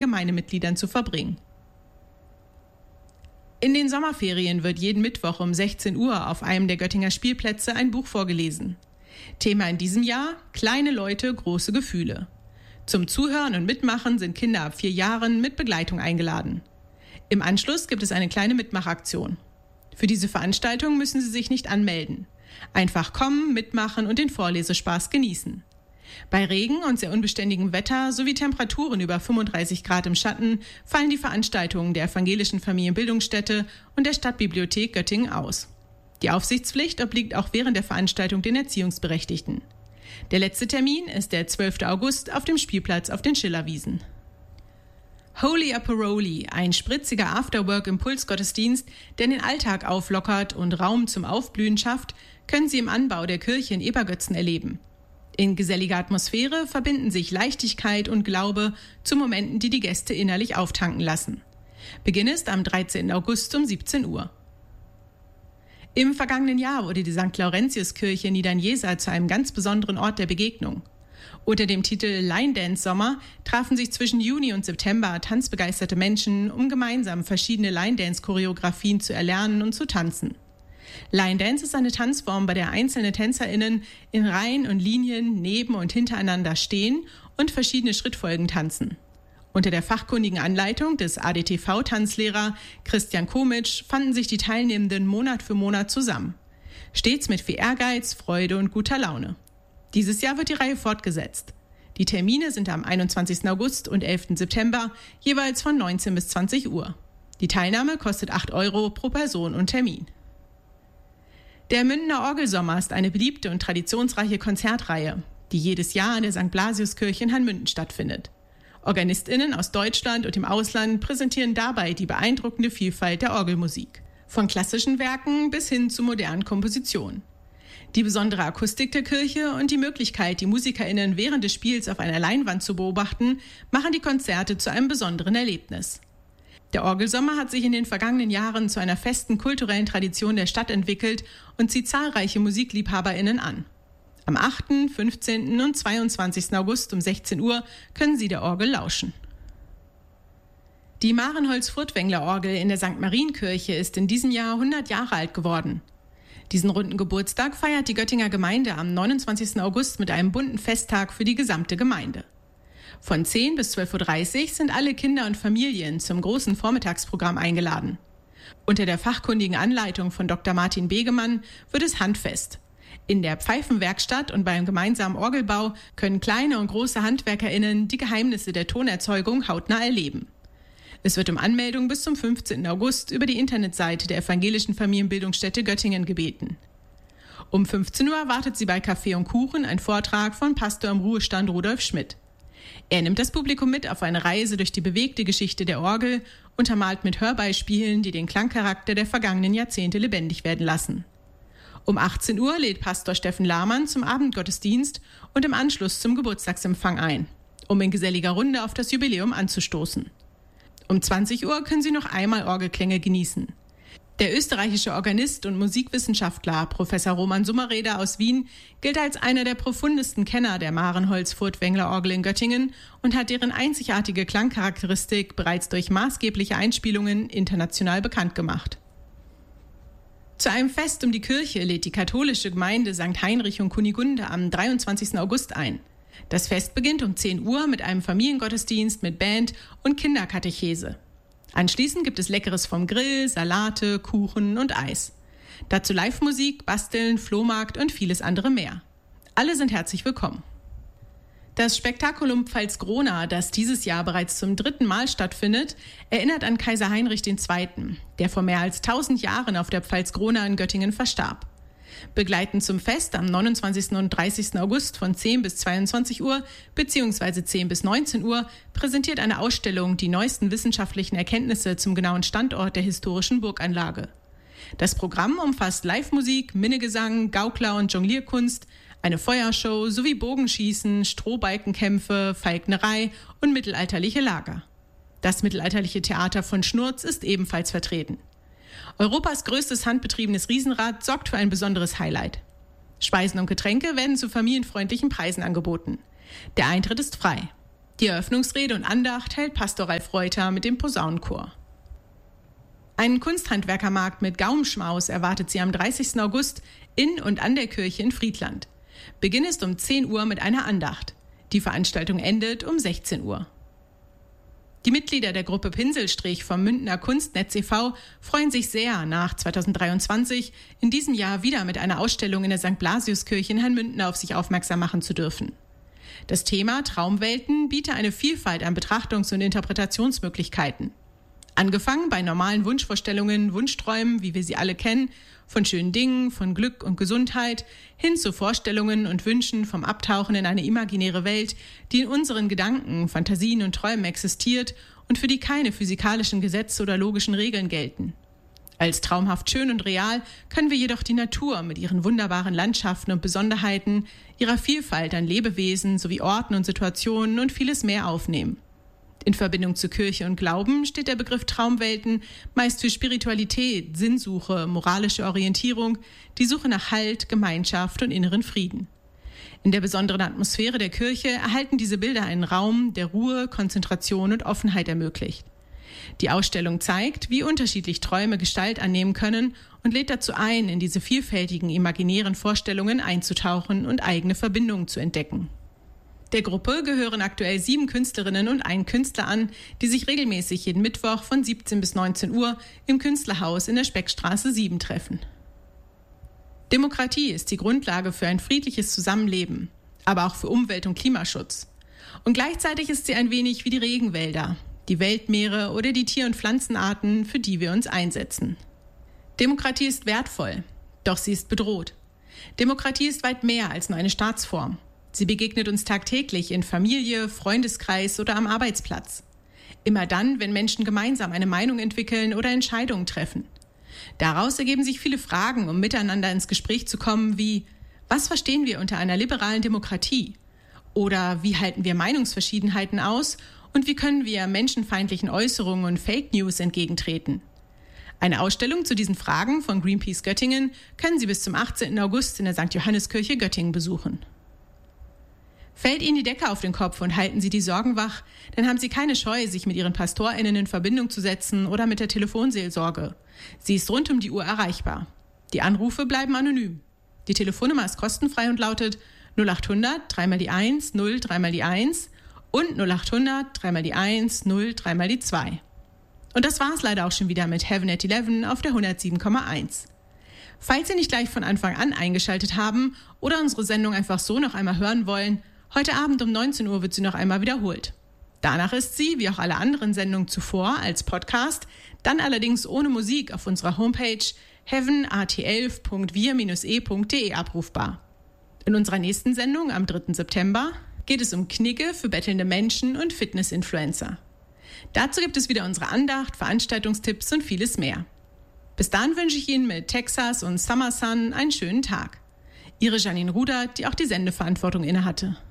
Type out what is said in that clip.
Gemeindemitgliedern zu verbringen. In den Sommerferien wird jeden Mittwoch um 16 Uhr auf einem der Göttinger Spielplätze ein Buch vorgelesen. Thema in diesem Jahr: Kleine Leute, große Gefühle. Zum Zuhören und Mitmachen sind Kinder ab 4 Jahren mit Begleitung eingeladen. Im Anschluss gibt es eine kleine Mitmachaktion. Für diese Veranstaltung müssen Sie sich nicht anmelden. Einfach kommen, mitmachen und den Vorlesespaß genießen. Bei Regen und sehr unbeständigem Wetter sowie Temperaturen über 35 Grad im Schatten fallen die Veranstaltungen der Evangelischen Familienbildungsstätte und der Stadtbibliothek Göttingen aus. Die Aufsichtspflicht obliegt auch während der Veranstaltung den Erziehungsberechtigten. Der letzte Termin ist der 12. August auf dem Spielplatz auf den Schillerwiesen. Holy Aperoli, ein spritziger Afterwork-Impulsgottesdienst, der den Alltag auflockert und Raum zum Aufblühen schafft, können Sie im Anbau der Kirche in Ebergötzen erleben. In geselliger Atmosphäre verbinden sich Leichtigkeit und Glaube zu Momenten, die die Gäste innerlich auftanken lassen. Beginn ist am 13. August um 17 Uhr. Im vergangenen Jahr wurde die St. Laurentius-Kirche Niedernjesa zu einem ganz besonderen Ort der Begegnung. Unter dem Titel Line Dance Sommer trafen sich zwischen Juni und September tanzbegeisterte Menschen, um gemeinsam verschiedene Line Dance Choreografien zu erlernen und zu tanzen. Line Dance ist eine Tanzform, bei der einzelne TänzerInnen in Reihen und Linien neben und hintereinander stehen und verschiedene Schrittfolgen tanzen. Unter der fachkundigen Anleitung des ADTV-Tanzlehrer Christian Komitsch fanden sich die Teilnehmenden Monat für Monat zusammen. Stets mit viel Ehrgeiz, Freude und guter Laune. Dieses Jahr wird die Reihe fortgesetzt. Die Termine sind am 21. August und 11. September, jeweils von 19 bis 20 Uhr. Die Teilnahme kostet 8 € pro Person und Termin. Der Mündener Orgelsommer ist eine beliebte und traditionsreiche Konzertreihe, die jedes Jahr in der St. Blasiuskirche in Hanmünden stattfindet. OrganistInnen aus Deutschland und dem Ausland präsentieren dabei die beeindruckende Vielfalt der Orgelmusik, von klassischen Werken bis hin zu modernen Kompositionen. Die besondere Akustik der Kirche und die Möglichkeit, die MusikerInnen während des Spiels auf einer Leinwand zu beobachten, machen die Konzerte zu einem besonderen Erlebnis. Der Orgelsommer hat sich in den vergangenen Jahren zu einer festen kulturellen Tradition der Stadt entwickelt und zieht zahlreiche MusikliebhaberInnen an. Am 8., 15. und 22. August um 16 Uhr können Sie der Orgel lauschen. Die Marenholz-Furtwängler-Orgel in der St. Marienkirche ist in diesem Jahr 100 Jahre alt geworden. Diesen runden Geburtstag feiert die Göttinger Gemeinde am 29. August mit einem bunten Festtag für die gesamte Gemeinde. Von 10 bis 12.30 Uhr sind alle Kinder und Familien zum großen Vormittagsprogramm eingeladen. Unter der fachkundigen Anleitung von Dr. Martin Begemann wird es handfest. In der Pfeifenwerkstatt und beim gemeinsamen Orgelbau können kleine und große HandwerkerInnen die Geheimnisse der Tonerzeugung hautnah erleben. Es wird um Anmeldung bis zum 15. August über die Internetseite der Evangelischen Familienbildungsstätte Göttingen gebeten. Um 15 Uhr erwartet Sie bei Kaffee und Kuchen ein Vortrag von Pastor im Ruhestand Rudolf Schmidt. Er nimmt das Publikum mit auf eine Reise durch die bewegte Geschichte der Orgel, untermalt mit Hörbeispielen, die den Klangcharakter der vergangenen Jahrzehnte lebendig werden lassen. Um 18 Uhr lädt Pastor Steffen Lahmann zum Abendgottesdienst und im Anschluss zum Geburtstagsempfang ein, um in geselliger Runde auf das Jubiläum anzustoßen. Um 20 Uhr können Sie noch einmal Orgelklänge genießen. Der österreichische Organist und Musikwissenschaftler Professor Roman Summereder aus Wien gilt als einer der profundesten Kenner der Marenholz-Furtwängler-Orgel in Göttingen und hat deren einzigartige Klangcharakteristik bereits durch maßgebliche Einspielungen international bekannt gemacht. Zu einem Fest um die Kirche lädt die katholische Gemeinde St. Heinrich und Kunigunde am 23. August ein. Das Fest beginnt um 10 Uhr mit einem Familiengottesdienst mit Band und Kinderkatechese. Anschließend gibt es Leckeres vom Grill, Salate, Kuchen und Eis. Dazu Live-Musik, Basteln, Flohmarkt und vieles andere mehr. Alle sind herzlich willkommen. Das Spektakulum Pfalzgrona, das dieses Jahr bereits zum 3. Mal stattfindet, erinnert an Kaiser Heinrich II., der vor mehr als 1000 Jahren auf der Pfalzgrona in Göttingen verstarb. Begleitend zum Fest am 29. und 30. August von 10 bis 22 Uhr bzw. 10 bis 19 Uhr präsentiert eine Ausstellung die neuesten wissenschaftlichen Erkenntnisse zum genauen Standort der historischen Burganlage. Das Programm umfasst Live-Musik, Minnegesang, Gaukler- und Jonglierkunst, eine Feuershow sowie Bogenschießen, Strohbalkenkämpfe, Falknerei und mittelalterliche Lager. Das mittelalterliche Theater von Schnurz ist ebenfalls vertreten. Europas größtes handbetriebenes Riesenrad sorgt für ein besonderes Highlight. Speisen und Getränke werden zu familienfreundlichen Preisen angeboten. Der Eintritt ist frei. Die Eröffnungsrede und Andacht hält Pastor Ralf Reuter mit dem Posaunenchor. Einen Kunsthandwerkermarkt mit Gaumenschmaus erwartet sie am 30. August in und an der Kirche in Friedland. Beginn ist um 10 Uhr mit einer Andacht. Die Veranstaltung endet um 16 Uhr. Die Mitglieder der Gruppe Pinselstrich vom Münchner Kunstnetz e.V. freuen sich sehr, nach 2023 in diesem Jahr wieder mit einer Ausstellung in der St. Blasiuskirche in Herrnmünden auf sich aufmerksam machen zu dürfen. Das Thema Traumwelten biete eine Vielfalt an Betrachtungs- und Interpretationsmöglichkeiten. Angefangen bei normalen Wunschvorstellungen, Wunschträumen, wie wir sie alle kennen, von schönen Dingen, von Glück und Gesundheit, hin zu Vorstellungen und Wünschen vom Abtauchen in eine imaginäre Welt, die in unseren Gedanken, Fantasien und Träumen existiert und für die keine physikalischen Gesetze oder logischen Regeln gelten. Als traumhaft schön und real können wir jedoch die Natur mit ihren wunderbaren Landschaften und Besonderheiten, ihrer Vielfalt an Lebewesen sowie Orten und Situationen und vieles mehr aufnehmen. In Verbindung zu Kirche und Glauben steht der Begriff Traumwelten meist für Spiritualität, Sinnsuche, moralische Orientierung, die Suche nach Halt, Gemeinschaft und inneren Frieden. In der besonderen Atmosphäre der Kirche erhalten diese Bilder einen Raum, der Ruhe, Konzentration und Offenheit ermöglicht. Die Ausstellung zeigt, wie unterschiedlich Träume Gestalt annehmen können und lädt dazu ein, in diese vielfältigen imaginären Vorstellungen einzutauchen und eigene Verbindungen zu entdecken. Der Gruppe gehören aktuell 7 Künstlerinnen und ein Künstler an, die sich regelmäßig jeden Mittwoch von 17 bis 19 Uhr im Künstlerhaus in der Speckstraße 7 treffen. Demokratie ist die Grundlage für ein friedliches Zusammenleben, aber auch für Umwelt- und Klimaschutz. Und gleichzeitig ist sie ein wenig wie die Regenwälder, die Weltmeere oder die Tier- und Pflanzenarten, für die wir uns einsetzen. Demokratie ist wertvoll, doch sie ist bedroht. Demokratie ist weit mehr als nur eine Staatsform. Sie begegnet uns tagtäglich in Familie, Freundeskreis oder am Arbeitsplatz. Immer dann, wenn Menschen gemeinsam eine Meinung entwickeln oder Entscheidungen treffen. Daraus ergeben sich viele Fragen, um miteinander ins Gespräch zu kommen, wie: Was verstehen wir unter einer liberalen Demokratie? Oder wie halten wir Meinungsverschiedenheiten aus? Und wie können wir menschenfeindlichen Äußerungen und Fake News entgegentreten? Eine Ausstellung zu diesen Fragen von Greenpeace Göttingen können Sie bis zum 18. August in der St. Johanneskirche Göttingen besuchen. Fällt Ihnen die Decke auf den Kopf und halten Sie die Sorgen wach, dann haben Sie keine Scheu, sich mit Ihren PastorInnen in Verbindung zu setzen oder mit der Telefonseelsorge. Sie ist rund um die Uhr erreichbar. Die Anrufe bleiben anonym. Die Telefonnummer ist kostenfrei und lautet 0800 3 mal die 1 0 3 mal die 1 und 0800 3 mal die 1 0 3 mal die 2. Und das war's leider auch schon wieder mit Heaven at 11 auf der 107,1. Falls Sie nicht gleich von Anfang an eingeschaltet haben oder unsere Sendung einfach so noch einmal hören wollen, heute Abend um 19 Uhr wird sie noch einmal wiederholt. Danach ist sie, wie auch alle anderen Sendungen zuvor, als Podcast, dann allerdings ohne Musik auf unserer Homepage heavenat11.wir-e.de abrufbar. In unserer nächsten Sendung am 3. September geht es um Knigge für bettelnde Menschen und Fitness-Influencer. Dazu gibt es wieder unsere Andacht, Veranstaltungstipps und vieles mehr. Bis dahin wünsche ich Ihnen mit Texas und Summer Sun einen schönen Tag. Ihre Janine Rudert, die auch die Sendeverantwortung innehatte.